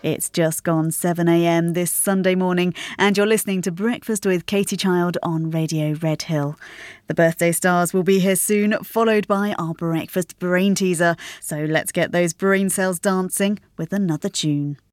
It's just gone 7 a.m. this Sunday morning, and you're listening to Breakfast with Katie Child on Radio Red Hill. The birthday stars will be here soon, followed by our breakfast brain teaser. So let's get those brain cells dancing with another tune.